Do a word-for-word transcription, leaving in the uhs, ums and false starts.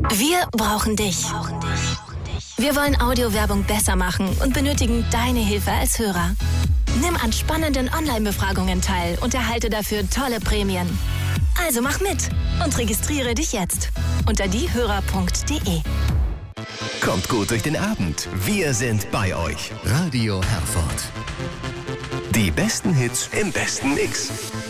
Wir brauchen dich. Wir wollen Audiowerbung besser machen und benötigen deine Hilfe als Hörer. Nimm an spannenden Online-Befragungen teil und erhalte dafür tolle Prämien. Also mach mit und registriere dich jetzt unter diehörer punkt de. Kommt gut durch den Abend. Wir sind bei euch. Radio Herford. Die besten Hits im besten Mix.